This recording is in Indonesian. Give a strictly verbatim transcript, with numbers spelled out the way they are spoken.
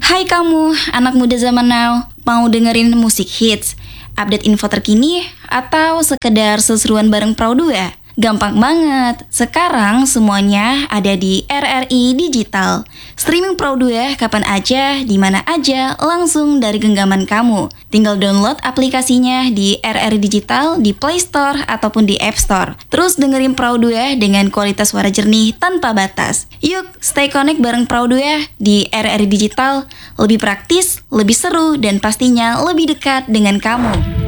Hai kamu, anak muda zaman now, mau dengerin musik hits, update info terkini, atau sekedar seseruan bareng Pro dua? Gampang banget, sekarang semuanya ada di R R I Digital. Streaming Pro dua kapan aja, di mana aja, langsung dari genggaman kamu. Tinggal download aplikasinya di R R I Digital di Play Store ataupun di App Store. Terus dengerin Pro dua dengan kualitas suara jernih tanpa batas. Yuk, stay connect bareng Pro dua di R R I Digital. Lebih praktis, lebih seru, dan pastinya lebih dekat dengan kamu.